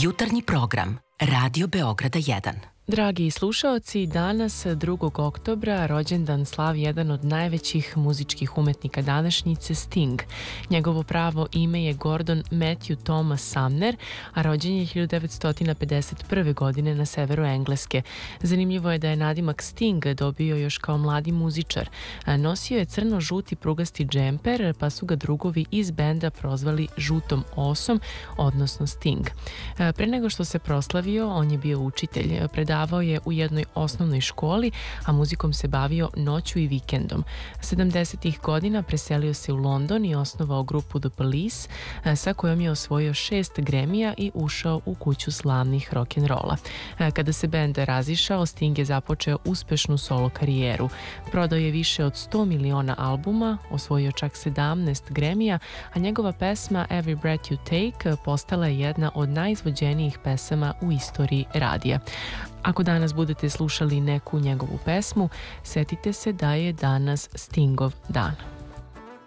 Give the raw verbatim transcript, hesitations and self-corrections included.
Jutarnji program Radio Beograda jedan. Dragi slušaoci, danas drugog oktobra rođendan slavi jedan od najvećih muzičkih umetnika današnjice, Sting. Njegovo pravo ime je Gordon Matthew Thomas Sumner, a rođen je hiljadu devetsto pedeset prve. godine na severu Engleske. Zanimljivo je da je nadimak Sting dobio još kao mladi muzičar. Nosio je crno-žuti prugasti džemper, pa su ga drugovi iz benda prozvali Žutom osom, odnosno Sting. Pre nego što se proslavio, on je bio učitelj. Predavao je u jednoj osnovnoj školi, a muzikom se bavio noću i vikendom. sedamdesetih godina preselio se u London i osnovao grupu The Police, sa kojom je osvojio šest Grammy-a i ušao u kuću slavnih rock'n'rolla. Kada se bend razišao, Sting je započeo uspešnu solo karijeru. Prodao je više od sto miliona albuma, osvojio čak sedamnaest Grammy-a, a njegova pesma Every Breath You Take postala je jedna od najizvođenijih pesama u istoriji radija. Ako danas budete slušali neku njegovu pesmu, setite se da je danas Stingov dan.